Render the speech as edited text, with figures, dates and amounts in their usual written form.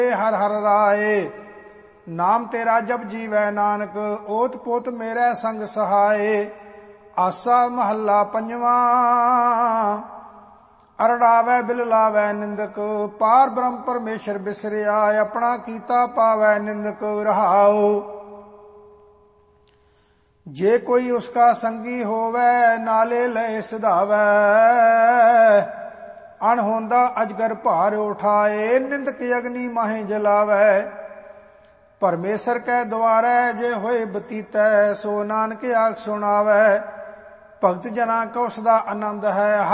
हर हर राय। नाम तेरा जब जीवै नानक, ओत पोत मेरे संग सहाय। आसा महला पंजवा, अरड़ावै बिललावै निंदक। पार ब्रह्म परमेश्वर बिसरिया, अपना कीता पावै निंदक रहाओ। जे कोई उसका संगी होवै, नाले लय सिधावै। अणहोंदा अजगर भार उठाए, निंदक अग्नि माहे जलावै। परमेश्वर कै द्वारै जे होए बतीतै, सो नानक आख सुनावै। भगत जना को सदा आनंद है,